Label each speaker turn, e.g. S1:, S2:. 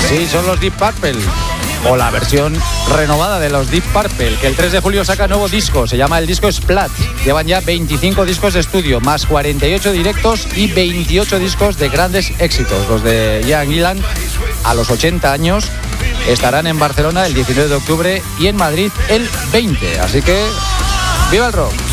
S1: Sí, son los Deep Purple. O la versión renovada de los Deep Purple, que el 3 de julio saca nuevo disco. Se llama el disco Splat. Llevan ya 25 discos de estudio, más 48 directos y 28 discos de grandes éxitos. Los de Ian Gillan, a los 80 años, estarán en Barcelona el 19 de octubre y en Madrid el 20. Así que, ¡viva el rock!